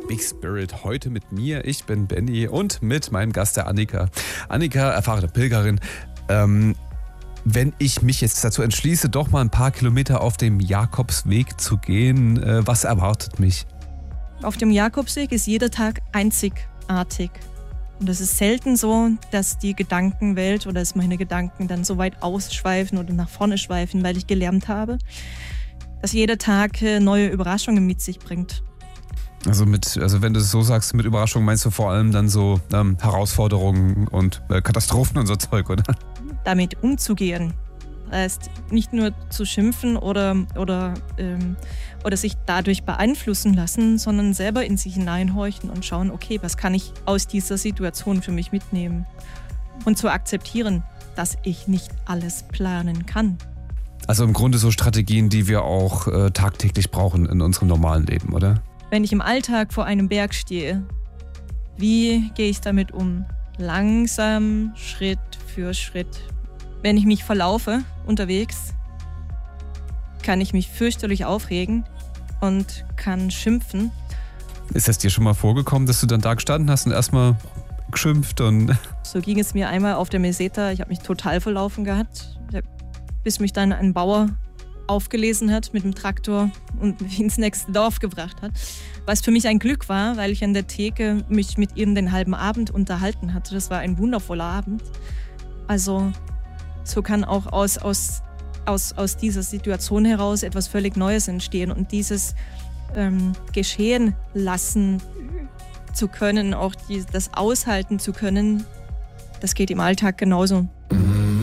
Big Spirit. Heute mit mir, ich bin Benny und mit meinem Gast der Annika. Annika, erfahrene Pilgerin. Wenn ich mich jetzt dazu entschließe, doch mal ein paar Kilometer auf dem Jakobsweg zu gehen, was erwartet mich? Auf dem Jakobsweg ist jeder Tag einzigartig. Und es ist selten so, dass die Gedankenwelt oder dass meine Gedanken dann so weit ausschweifen oder nach vorne schweifen, weil ich gelernt habe, dass jeder Tag neue Überraschungen mit sich bringt. Also wenn du es so sagst, mit Überraschungen meinst du vor allem dann so Herausforderungen und Katastrophen und so Zeug, oder? Damit umzugehen. Das heißt, nicht nur zu schimpfen oder sich dadurch beeinflussen lassen, sondern selber in sich hineinhorchen und schauen, okay, was kann ich aus dieser Situation für mich mitnehmen? Und zu akzeptieren, dass ich nicht alles planen kann. Also im Grunde so Strategien, die wir auch tagtäglich brauchen in unserem normalen Leben, oder? Wenn ich im Alltag vor einem Berg stehe, wie gehe ich damit um? Langsam, Schritt für Schritt. Wenn ich mich verlaufe unterwegs, kann ich mich fürchterlich aufregen und kann schimpfen. Ist das dir schon mal vorgekommen, dass du dann da gestanden hast und erstmal geschimpft? Und So ging es mir einmal auf der Meseta. Ich habe mich total verlaufen gehabt, bis mich dann ein Bauer aufgelesen hat mit dem Traktor und mich ins nächste Dorf gebracht hat. Was für mich ein Glück war, weil ich an der Theke mich mit ihm den halben Abend unterhalten hatte. Das war ein wundervoller Abend. Also so kann auch aus dieser Situation heraus etwas völlig Neues entstehen. Und dieses geschehen lassen zu können, auch das aushalten zu können, das geht im Alltag genauso. Mhm.